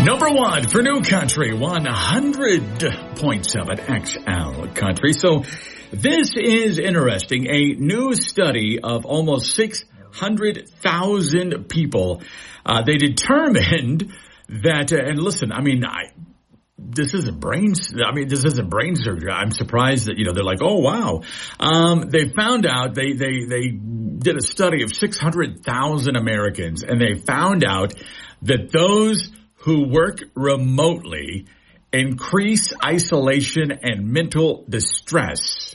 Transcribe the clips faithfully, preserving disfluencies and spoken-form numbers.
Number one for New Country, one hundred point seven X L Country. So this is interesting. A new study of almost six hundred thousand people. Uh, they determined that, uh, and listen, I mean, I, this isn't brain, I mean, this isn't brain surgery. I'm surprised that, you know, they're like, oh, wow. Um, they found out, they, they, they did a study of six hundred thousand Americans, and they found out that those who work remotely increase isolation and mental distress.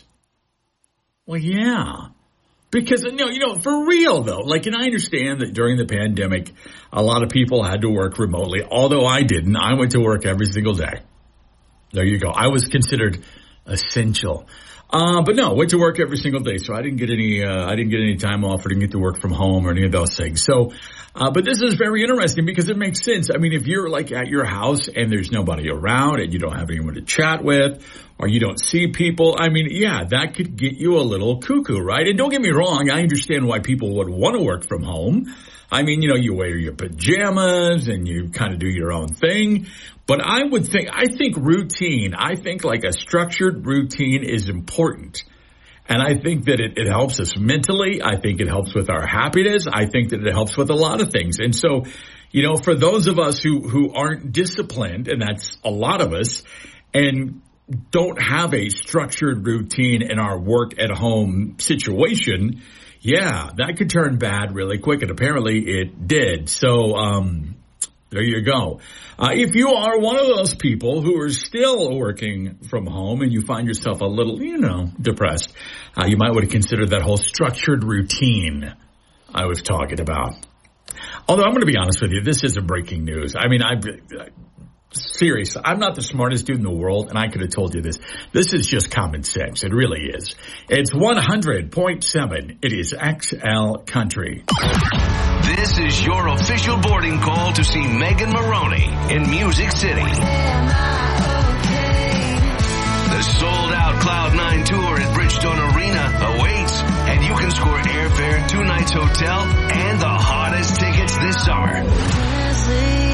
Well, yeah. Because, you know, you know, for real, though, like, and I understand that during the pandemic, a lot of people had to work remotely, although I didn't. I went to work every single day. There you go. I was considered essential. Uh, but no, went to work every single day, so I didn't get any, uh, I didn't get any time off or didn't get to work from home or any of those things. So, uh, but this is very interesting because it makes sense. I mean, if you're like at your house and there's nobody around and you don't have anyone to chat with or you don't see people, I mean, yeah, that could get you a little cuckoo, right? And don't get me wrong, I understand why people would want to work from home. I mean, you know, you wear your pajamas and you kind of do your own thing. But I would think, I think routine, I think like a structured routine is important. And I think that it, it helps us mentally. I think it helps with our happiness. I think that it helps with a lot of things. And so, you know, for those of us who, who aren't disciplined, and that's a lot of us, and don't have a structured routine in our work at home situation, yeah, that could turn bad really quick. And apparently it did. So, um, there you go. Uh, if you are one of those people who are still working from home and you find yourself a little, you know, depressed, uh, you might want to consider that whole structured routine I was talking about. Although I'm going to be honest with you, this isn't breaking news. I mean, I, I serious. I'm not the smartest dude in the world, and I could have told you this. This is just common sense. It really is. It's one hundred point seven. It is X L Country. This is your official boarding call to see Megan Moroney in Music City. The sold-out Cloud nine tour at Bridgestone Arena awaits, and you can score airfare, two nights hotel, and the hottest tickets this summer.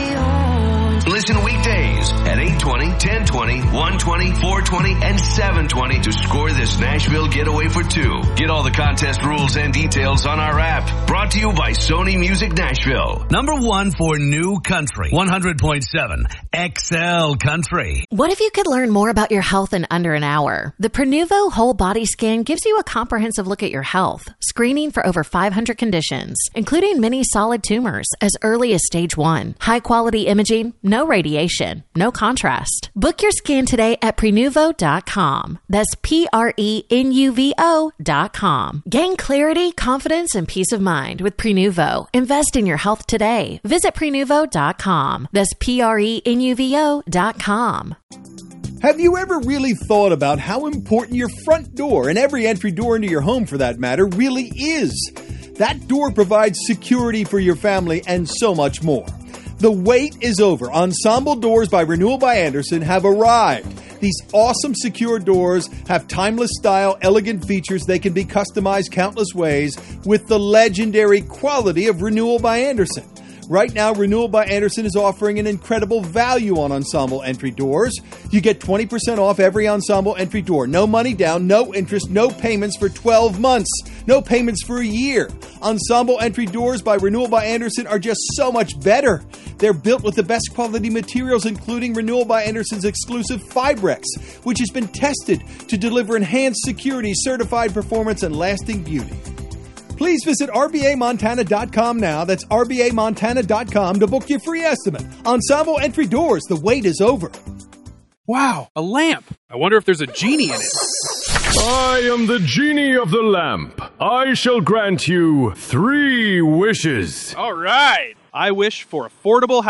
Listen weekdays at eight twenty, ten twenty, one twenty, four twenty, and seven twenty to score this Nashville getaway for two. Get all the contest rules and details on our app. Brought to you by Sony Music Nashville. Number one for New Country, one hundred point seven X L Country. What if you could learn more about your health in under an hour? The Prenuvo Whole Body Scan gives you a comprehensive look at your health, screening for over five hundred conditions, including many solid tumors as early as stage one. High quality imaging, no radiation, no contrast. Book your scan today at Prenuvo dot com. That's P R E N U V O dot com. Gain clarity, confidence, and peace of mind with Prenuvo. Invest in your health today. Visit Prenuvo dot com. That's P R E N U V O dot com. Have you ever really thought about how important your front door, and every entry door into your home for that matter, really is? That door provides security for your family and so much more. The wait is over. Ensemble Doors by Renewal by Andersen have arrived. These awesome secure doors have timeless style, elegant features. They can be customized countless ways with the legendary quality of Renewal by Andersen. Right now, Renewal by Andersen is offering an incredible value on Ensemble entry doors. You get twenty percent off every Ensemble entry door. No money down, no interest, no payments for twelve months. No payments for a year. Ensemble entry doors by Renewal by Andersen are just so much better. They're built with the best quality materials, including Renewal by Andersen's exclusive Fibrex, which has been tested to deliver enhanced security, certified performance, and lasting beauty. Please visit R B A Montana dot com now. That's R B A Montana dot com to book your free estimate. Ensemble entry doors, the wait is over. Wow, a lamp. I wonder if there's a genie in it. I am the genie of the lamp. I shall grant you three wishes. All right. I wish for affordable housing.